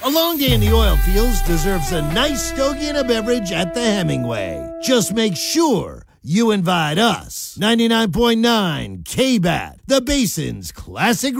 A long day in the oil fields deserves a nice stogie and a beverage at the Hemingway. Just make sure you invite us. 99.9 KBAT, the Basin's classic